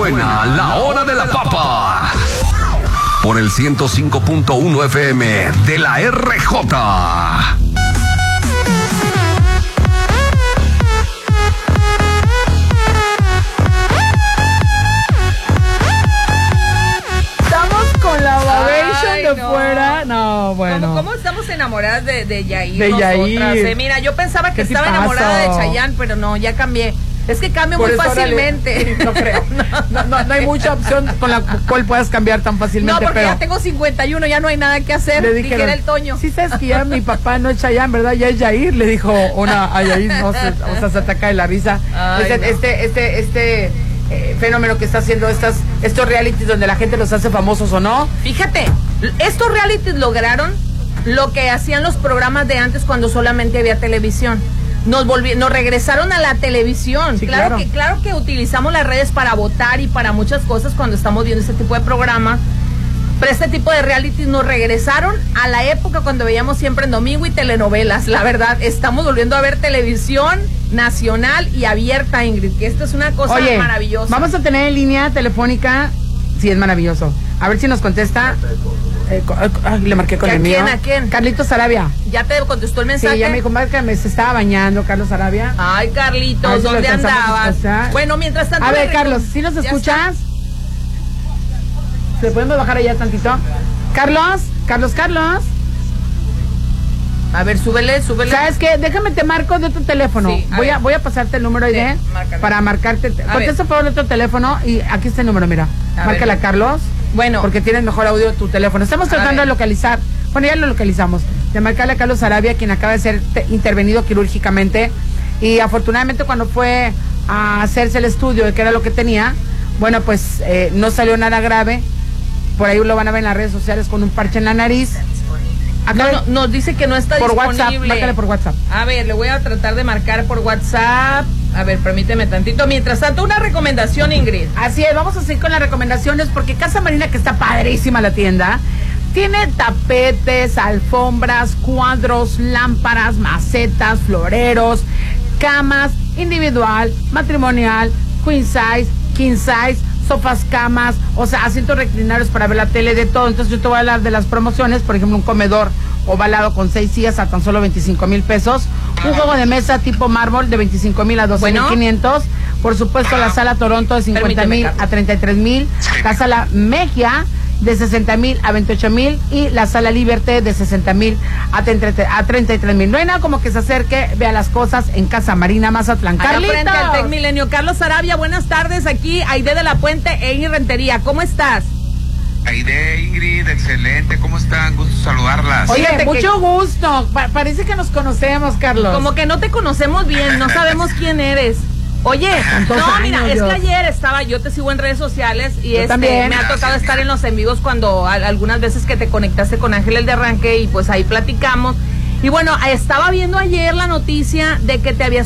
Suena la hora de la papa. Por el 105.1 FM de la RJ. Fuera, no, bueno. ¿Cómo estamos enamoradas de Yair? De Yair. Mira, yo pensaba que estaba enamorada de Chayanne, pero no, ya cambié. Es que cambio muy fácilmente. No creo. No hay mucha opción con la cual puedas cambiar tan fácilmente. No, porque pero ya tengo 51, ya no hay nada que hacer. Le dijeron, dijera el Toño. Sí, sabes que ya mi papá no es Chayanne, ¿verdad? Ya es Yair, le dijo una a Yair, no sé, o sea, se ataca de la risa. Ay, este fenómeno que está haciendo estos realities donde la gente los hace famosos o no. Fíjate, estos realities lograron lo que hacían los programas de antes cuando solamente había televisión. Nos regresaron a la televisión. Sí, claro que utilizamos las redes para votar y para muchas cosas cuando estamos viendo este tipo de programas. Pero este tipo de realities nos regresaron a la época cuando veíamos siempre en domingo y telenovelas. La verdad, estamos volviendo a ver televisión nacional y abierta, Ingrid, que esto es una cosa maravillosa. Vamos a tener en línea telefónica. Sí, es maravilloso. A ver si nos contesta. Le marqué con el mío. ¿A quién? Carlitos Sarabia. ¿Ya te contestó el mensaje? Sí, ya me dijo, márcame, se estaba bañando Carlos Sarabia. Ay, Carlitos, ¿dónde andabas? Bueno, mientras tanto... A ver, Carlos, ¿sí nos escuchas? ¿Se podemos bajar allá tantito? Carlos. A ver, súbele. ¿Sabes qué? Déjame te marco de otro teléfono. Sí, voy a pasarte el número ID para marcarte. Contesta por otro teléfono y aquí está el número, mira. Márcala a Carlos. Bueno. Porque tienes mejor audio tu teléfono. Estamos tratando de localizar. Bueno, ya lo localizamos. De marcarle a Carlos Sarabia, quien acaba de ser intervenido quirúrgicamente. Y afortunadamente cuando fue a hacerse el estudio de qué era lo que tenía, bueno, pues no salió nada grave. Por ahí lo van a ver en las redes sociales con un parche en la nariz. Acá nos dice que no está por disponible. WhatsApp, márcale por WhatsApp. A ver, le voy a tratar de marcar por WhatsApp. A ver, permíteme tantito. Mientras tanto, una recomendación, Ingrid. Así es, vamos a seguir con las recomendaciones porque Casa Marina, que está padrísima la tienda, tiene tapetes, alfombras, cuadros, lámparas, macetas, floreros, camas individual, matrimonial, queen size, king size, sofás, camas, o sea, asientos reclinables para ver la tele, de todo. Entonces yo te voy a hablar de las promociones, por ejemplo, un comedor ovalado con 6 sillas a tan solo 25,000 pesos, un juego de mesa tipo mármol de 25,000 a 12,500, por supuesto la sala Toronto de 50,000 a 33,000, la sala Mejia de 60,000 a 28,000 y la sala Liberté de 60,000 a 33,000. No hay nada como que se acerque, vea las cosas en Casa Marina, Mazatlán. Carlitos. Frente al Tec Milenio. Carlos Sarabia, buenas tardes. Aquí Aide de la Puente en Rentería. ¿Cómo estás? Aide, Ingrid, excelente. ¿Cómo están? Gusto saludarlas. Oye, mucho gusto. Parece que nos conocemos, Carlos. Como que no te conocemos bien, no sabemos quién eres. Oye, mira, es que ayer yo te sigo en redes sociales y me ha tocado estar en los en vivos cuando algunas veces que te conectaste con Ángeles de Arranque y pues ahí platicamos. Y bueno, estaba viendo ayer la noticia de que te habías